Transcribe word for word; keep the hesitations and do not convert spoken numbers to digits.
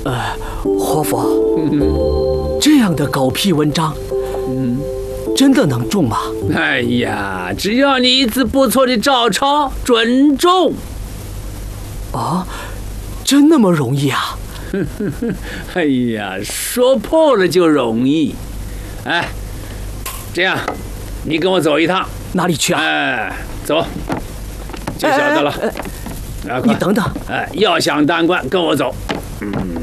活佛，嗯、这样的狗屁文章，嗯，真的能中吗？ 哎呀，只要你一字不错的照抄，准中。 啊，真那么容易啊？ 哎呀，说破了就容易。哎，这样，你跟我走一趟。 哪里去啊？ 哎，走，就晓得了。 哎哎哎哎你等等， 哎，要想当官，跟我走。嗯。